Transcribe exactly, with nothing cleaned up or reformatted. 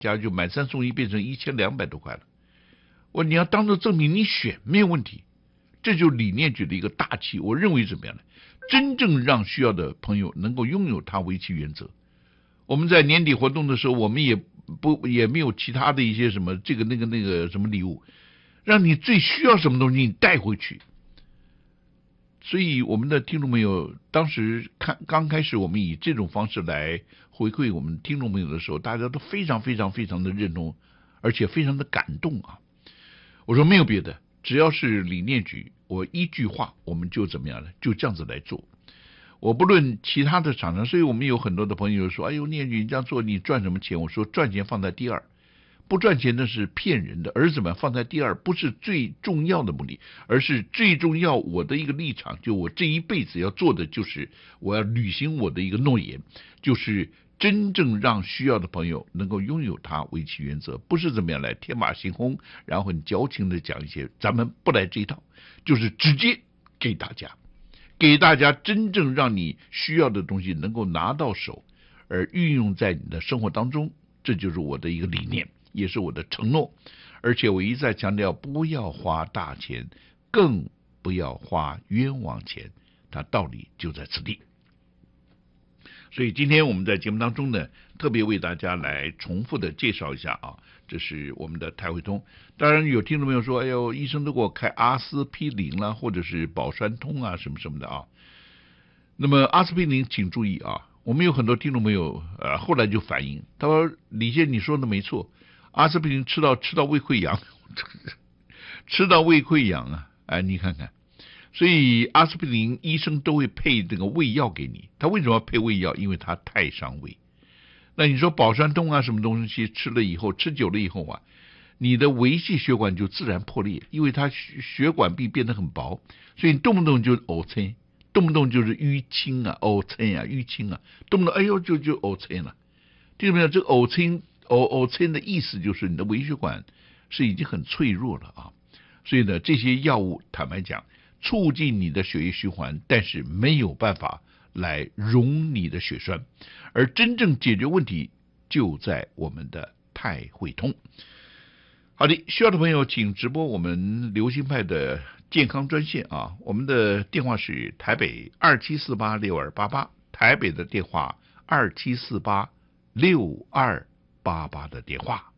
假如就买三送一变成一千两百多块了。我你要当做证明你选没有问题，这就是理念局的一个大气。我认为怎么样呢？真正让需要的朋友能够拥有它为其原则。我们在年底活动的时候，我们也不也没有其他的一些什么这个那个那个什么礼物，让你最需要什么东西你带回去。所以我们的听众朋友，当时看刚开始我们以这种方式来回馈我们听众朋友的时候，大家都非常非常非常的认同，而且非常的感动啊。我说没有别的，只要是理念局，我一句话我们就怎么样呢？就这样子来做。我不论其他的厂商，所以我们有很多的朋友说，哎呦，念局你这样做你赚什么钱？我说赚钱放在第二，不赚钱那是骗人的。儿子们放在第二不是最重要的目的，而是最重要我的一个立场，就我这一辈子要做的就是我要履行我的一个诺言，就是真正让需要的朋友能够拥有它为其原则，不是怎么样来天马行空，然后很矫情的讲一些，咱们不来这一套，就是直接给大家。给大家真正让你需要的东西能够拿到手，而运用在你的生活当中，这就是我的一个理念，也是我的承诺。而且我一再强调，不要花大钱，更不要花冤枉钱，它道理就在此地。所以今天我们在节目当中呢，特别为大家来重复的介绍一下啊，这是我们的台汇通。当然有听众朋友说，哎呦，医生都给我开阿司匹林啦，或者是保栓通啊，什么什么的啊。那么阿司匹林请注意啊，我们有很多听众朋友呃后来就反映，他说李先你说的没错，阿司匹林吃到吃到胃溃疡，吃到胃溃疡啊，哎你看看。所以阿司匹林医生都会配这个胃药给你，他为什么要配胃药？因为它太伤胃。那你说保栓通啊什么东西吃了以后，吃久了以后啊，你的微细血管就自然破裂，因为它血管壁变得很薄，所以你动不动就呕青，动不动就是淤青啊、呕青啊、淤青啊，动不动哎呦就就呕青了。听到没有？这个呕青、呕呕青的意思就是你的微血管是已经很脆弱了啊。所以呢，这些药物坦白讲，促进你的血液循环，但是没有办法来溶你的血栓，而真正解决问题就在我们的泰汇通。好的，需要的朋友请直播我们流行派的健康专线啊，我们的电话是台北二七四八六二八八，台北的电话二七四八六二八八的电话。